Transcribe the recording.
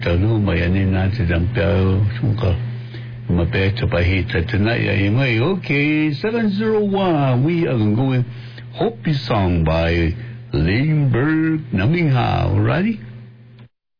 Tanu mayanin natin ang piao sungka mapecha pahita tonight. Okay, 701. We are going Hopi song by Lindbergh Namingha. Alrighty.